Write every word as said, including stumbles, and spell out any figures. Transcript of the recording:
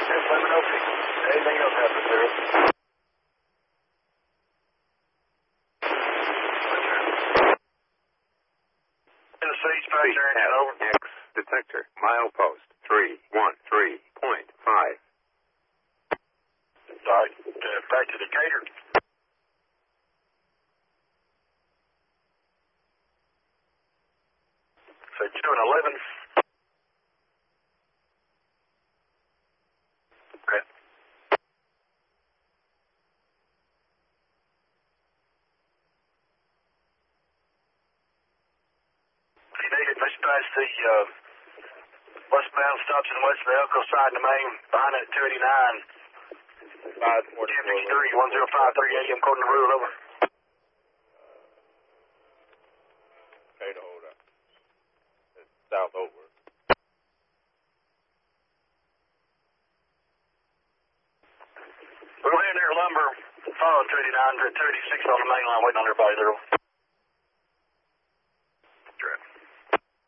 Just let me know if anything else happens there. In the siege factor, over. X detector, milepost three one three point five. All right, uh, back to Decatur. So two and eleven. Okay. If you need it, let's pass the uh, westbound stops in west of the Elko side in the main, behind that two eighty-nine. five forty-four. two fifty-three, one oh five three A M, according to rule, over. Okay, to hold up. It's south over. We're in there, lumber, following two eighty-nine to two eighty-six on the main line, waiting on everybody there.